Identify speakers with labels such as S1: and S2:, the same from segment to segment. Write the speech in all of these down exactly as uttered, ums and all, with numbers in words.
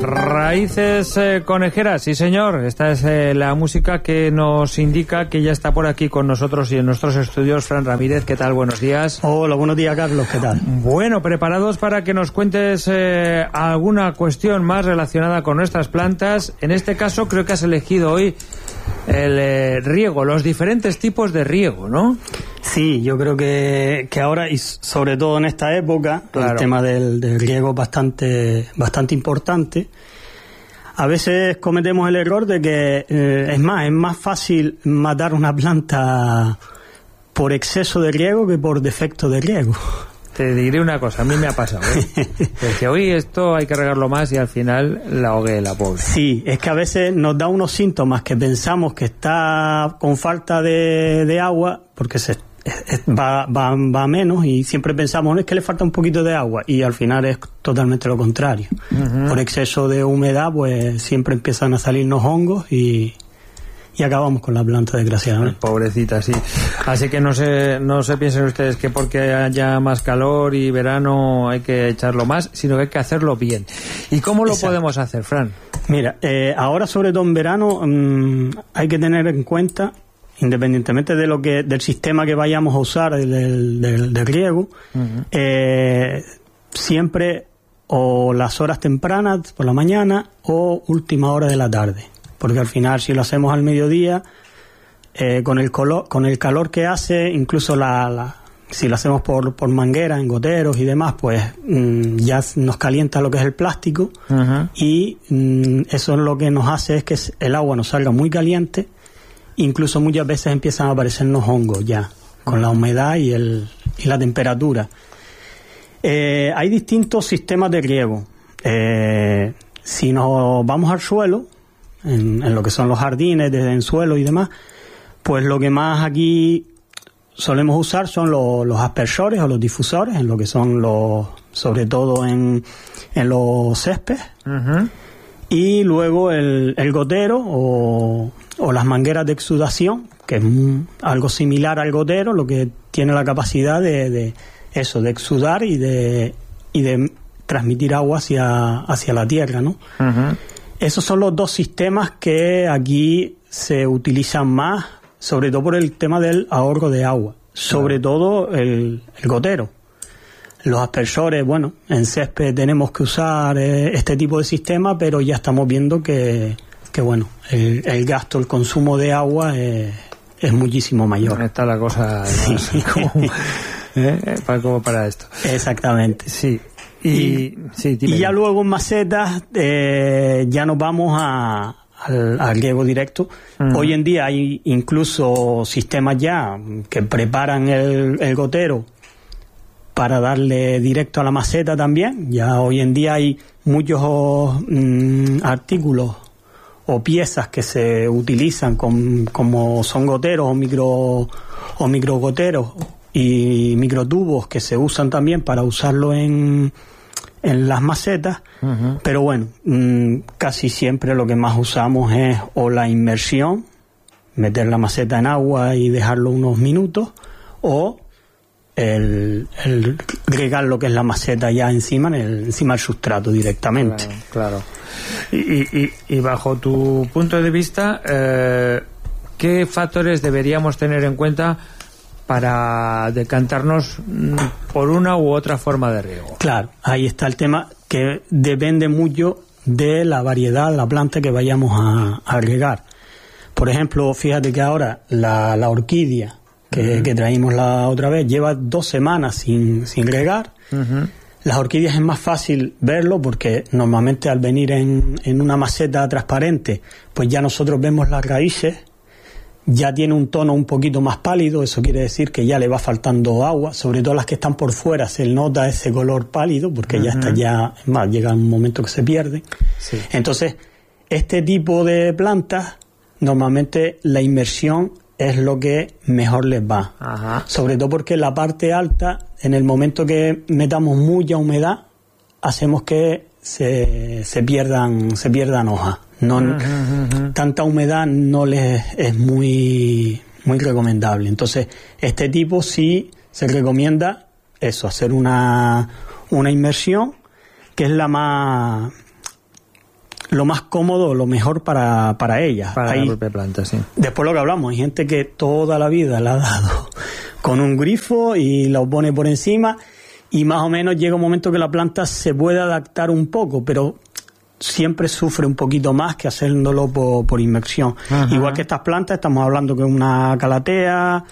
S1: Raíces eh, conejeras, sí señor, esta es eh, la música que nos indica que ya está por aquí con nosotros y en nuestros estudios Fran Ramírez. ¿Qué tal? Buenos días.
S2: Hola, buenos días, Carlos, ¿qué tal?
S1: Bueno, preparados para que nos cuentes eh, alguna cuestión más relacionada con nuestras plantas. En este caso creo que has elegido hoy el eh, riego, los diferentes tipos de riego, ¿no?
S2: Sí, yo creo que, que ahora, y sobre todo en esta época,
S1: claro,
S2: el tema del, del riego es bastante, bastante importante. A veces cometemos el error de que, eh, es más, es más fácil matar una planta por exceso de riego que por defecto de riego.
S1: Te diré una cosa, a mí me ha pasado, ¿eh? Porque hoy esto hay que regarlo más y al final la ahogué, la pobre.
S2: Sí, es que a veces nos da unos síntomas que pensamos que está con falta de, de agua, porque se va, va, va menos, y siempre pensamos, no, es que le falta un poquito de agua, y al final es totalmente lo contrario. Uh-huh. Por exceso de humedad, pues siempre empiezan a salirnos hongos y... y acabamos con la planta, desgraciadamente.
S1: Pobrecita, sí. Así que no se, no se piensen ustedes que porque haya más calor y verano hay que echarlo más, sino que hay que hacerlo bien. ¿Y cómo lo Exacto. podemos hacer, Fran?
S2: Mira, eh, ahora sobre todo en verano mmm, hay que tener en cuenta, independientemente de lo que del sistema que vayamos a usar del, del, del riego, uh-huh. eh, siempre o las horas tempranas por la mañana o última hora de la tarde. Porque al final, si lo hacemos al mediodía, eh, con el color, con el calor que hace, incluso la, la si lo hacemos por, por manguera, en goteros y demás, pues mmm, ya nos calienta lo que es el plástico. Uh-huh. Y mmm, eso es lo que nos hace es que el agua nos salga muy caliente. Incluso muchas veces empiezan a aparecernos hongos ya, con uh-huh. la humedad y, el, y la temperatura. Eh, hay distintos sistemas de riego. Eh, si nos vamos al suelo, En, en lo que son los jardines, desde el suelo y demás, pues lo que más aquí solemos usar son los, los aspersores o los difusores, en lo que son los, sobre todo en, en los céspedes, uh-huh. y luego el, el gotero o, o las mangueras de exudación, que es un, algo similar al gotero, lo que tiene la capacidad de, de eso, de exudar y de, y de transmitir agua hacia, hacia la tierra, ¿no? Uh-huh. Esos son los dos sistemas que aquí se utilizan más, sobre todo por el tema del ahorro de agua, sobre claro. todo el, el gotero. Los aspersores, bueno, en césped tenemos que usar eh, este tipo de sistema, pero ya estamos viendo que, que bueno, el, el gasto, el consumo de agua es, es muchísimo mayor.
S1: Está la cosa
S2: sí.
S1: como, ¿eh? para, como para esto.
S2: Exactamente.
S1: Sí. Y,
S2: y,
S1: sí,
S2: y ya luego en macetas eh, ya nos vamos a, al, al riego directo. Uh-huh. Hoy en día hay incluso sistemas ya que preparan el, el gotero para darle directo a la maceta también. Ya hoy en día hay muchos mm, artículos o piezas que se utilizan con, como son goteros o micro o microgoteros y microtubos que se usan también para usarlo en, en las macetas, uh-huh. pero bueno, mmm, casi siempre lo que más usamos es o la inmersión, meter la maceta en agua y dejarlo unos minutos, o el, el regar lo que es la maceta ya encima, en el, encima del sustrato directamente.
S1: Claro, claro. Y, y, y bajo tu punto de vista, eh, ¿qué factores deberíamos tener en cuenta para decantarnos por una u otra forma de riego?
S2: Claro, ahí está el tema, que depende mucho de la variedad de la planta que vayamos a, a regar. Por ejemplo, fíjate que ahora la, la orquídea que, uh-huh. que traímos la otra vez lleva dos semanas sin, sin regar. Uh-huh. Las orquídeas es más fácil verlo porque normalmente al venir en, en una maceta transparente, pues ya nosotros vemos las raíces. Ya tiene un tono un poquito más pálido, eso quiere decir que ya le va faltando agua, sobre todo las que están por fuera se nota ese color pálido porque uh-huh. ya está ya, es más, llega un momento que se pierde. Sí. Entonces, este tipo de plantas, normalmente la inmersión es lo que mejor les va. Uh-huh. Sobre todo porque la parte alta, en el momento que metamos mucha humedad, hacemos que se, se pierdan, se pierdan hojas. No, uh-huh, uh-huh. Tanta humedad no les es muy muy recomendable. Entonces, este tipo sí se recomienda eso, hacer una, una inmersión, que es la más lo más cómodo, lo mejor para, para ellas.
S1: Para
S2: hay,
S1: la propia planta, sí.
S2: Después lo que hablamos, hay gente que toda la vida la ha dado con un grifo y lo pone por encima y más o menos llega un momento que la planta se puede adaptar un poco, pero siempre sufre un poquito más que haciéndolo por, por inmersión. Ajá. Igual que estas plantas, estamos hablando que una calatea,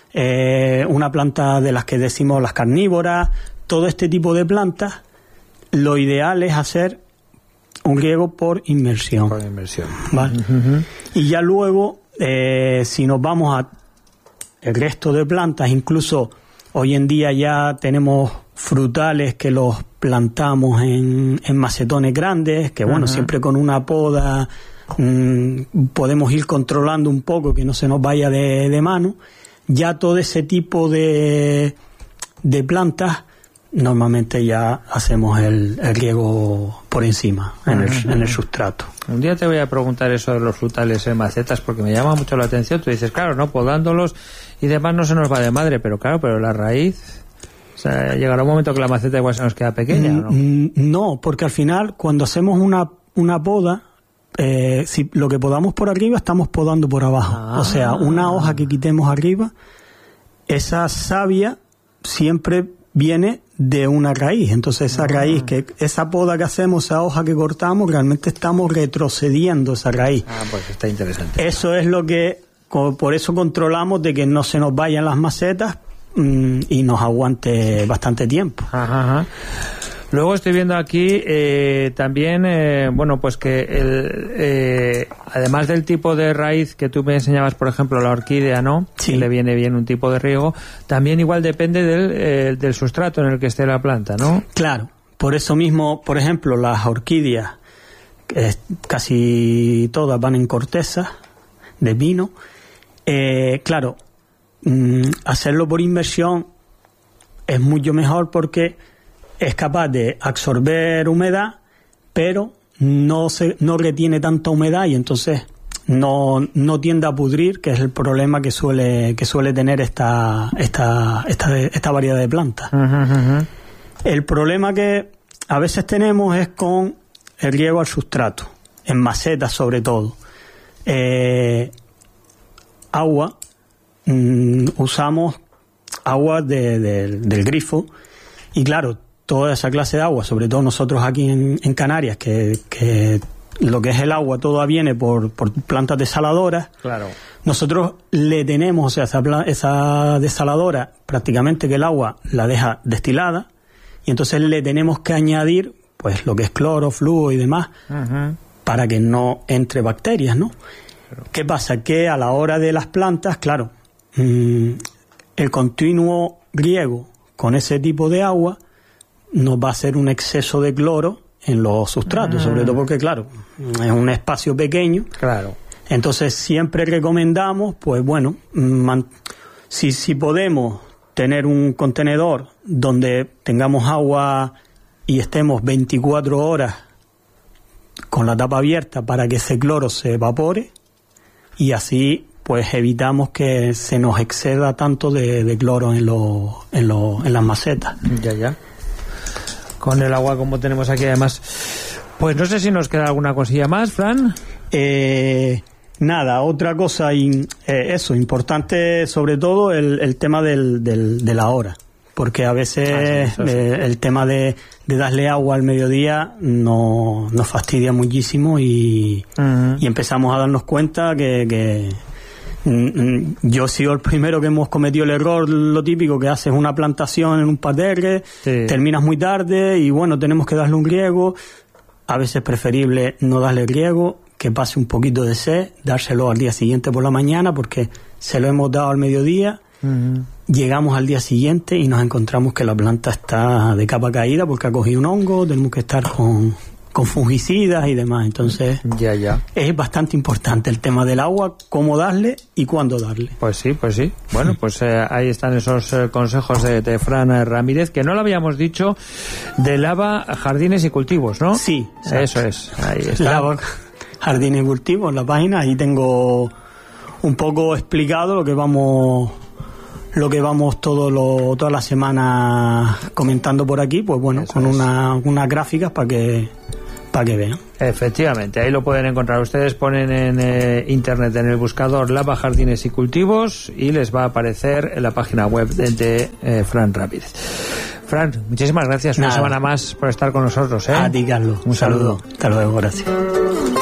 S2: eh, una planta de las que decimos las carnívoras, todo este tipo de plantas, lo ideal es hacer un riego por inmersión.
S1: Por inmersión.
S2: ¿Vale? Uh-huh. Y ya luego, eh, si nos vamos a el resto de plantas, incluso hoy en día ya tenemos frutales que los plantamos en, en macetones grandes, que bueno, uh-huh. siempre con una poda mmm, podemos ir controlando un poco que no se nos vaya de, de mano. Ya todo ese tipo de, de plantas normalmente ya hacemos el, el riego por encima, en el, uh-huh. en el sustrato.
S1: Un día te voy a preguntar eso de los frutales en macetas porque me llama mucho la atención. Tú dices, claro, no, podándolos y demás no se nos va de madre, pero claro, pero la raíz, o sea, llegará un momento que la maceta igual se nos queda pequeña, ¿no?
S2: No, porque al final cuando hacemos una, una poda, eh, si lo que podamos por arriba estamos podando por abajo. Ah. O sea, una hoja que quitemos arriba, esa savia siempre viene de una raíz. Entonces esa raíz, que esa poda que hacemos, esa hoja que cortamos, realmente estamos retrocediendo esa raíz.
S1: Ah, pues está interesante.
S2: Eso es lo que, por eso controlamos de que no se nos vayan las macetas mmm, y nos aguante bastante tiempo.
S1: Ajá, ajá. Luego estoy viendo aquí eh, también, eh, bueno, pues que el, eh, además del tipo de raíz que tú me enseñabas, por ejemplo, la orquídea, ¿no?
S2: Sí.
S1: Que le viene bien un tipo de riego, también igual depende del, eh, del sustrato en el que esté la planta, ¿no?
S2: Claro, por eso mismo, por ejemplo, las orquídeas, que casi todas van en corteza de pino, eh, claro, mmm, hacerlo por inmersión es mucho mejor porque es capaz de absorber humedad, pero no se no retiene tanta humedad y entonces no, no tiende a pudrir, que es el problema que suele que suele tener esta esta esta, esta variedad de plantas. Uh-huh, uh-huh. El problema que a veces tenemos es con el riego al sustrato, en macetas sobre todo. Eh, agua, mmm, usamos agua de, de, del grifo y claro, toda esa clase de agua, sobre todo nosotros aquí en, en Canarias, que, que lo que es el agua toda viene por, por plantas desaladoras.
S1: Claro.
S2: Nosotros le tenemos, o sea, esa, esa desaladora, prácticamente que el agua la deja destilada, y entonces le tenemos que añadir, pues, lo que es cloro, flúor y demás, uh-huh. para que no entre bacterias, ¿no? Claro. ¿Qué pasa? Que a la hora de las plantas, claro, mmm, el continuo riego con ese tipo de agua nos va a hacer un exceso de cloro en los sustratos, mm. sobre todo porque, claro, es un espacio pequeño.
S1: Claro.
S2: Entonces siempre recomendamos, pues bueno, man, si, si podemos tener un contenedor donde tengamos agua y estemos veinticuatro horas con la tapa abierta para que ese cloro se evapore y así pues evitamos que se nos exceda tanto de, de cloro en, lo, en, lo, en las macetas.
S1: Ya, ya. Con el agua como tenemos aquí además. Pues no sé si nos queda alguna cosilla más, Fran.
S2: Eh, nada, otra cosa, in, eh, eso, importante sobre todo el, el tema del, del, de la hora, porque a veces ah, sí, eh, sí. el tema de, de darle agua al mediodía no, nos fastidia muchísimo y, uh-huh. y empezamos a darnos cuenta que... que yo he sido el primero que hemos cometido el error, lo típico que haces una plantación en un parterre, sí. terminas muy tarde y bueno, tenemos que darle un riego. A veces es preferible no darle riego, que pase un poquito de sed, dárselo al día siguiente por la mañana, porque se lo hemos dado al mediodía, uh-huh. llegamos al día siguiente y nos encontramos que la planta está de capa caída porque ha cogido un hongo, tenemos que estar con... con fungicidas y demás, entonces
S1: ya, ya.
S2: es bastante importante el tema del agua, cómo darle y cuándo darle.
S1: Pues sí, pues sí. Bueno, pues eh, ahí están esos eh, consejos de, de Fran Ramírez, que no lo habíamos dicho, de Lava Jardines y Cultivos, ¿no?
S2: Sí.
S1: Exacto. Eso es, ahí está.
S2: Lava Jardines y Cultivos, en la página, ahí tengo un poco explicado lo que vamos... lo que vamos todo lo, toda la semana comentando por aquí, pues bueno, Eso con una, unas gráficas para que para que vean.
S1: Efectivamente, ahí lo pueden encontrar. Ustedes ponen en eh, internet, en el buscador, Lava, Jardines y Cultivos, y les va a aparecer en la página web de, de eh, Fran Ramírez. Fran, muchísimas gracias. Nada. Una semana más por estar con nosotros, ¿eh?
S2: A ti, Carlos.
S1: Un saludo.
S2: Hasta luego, gracias.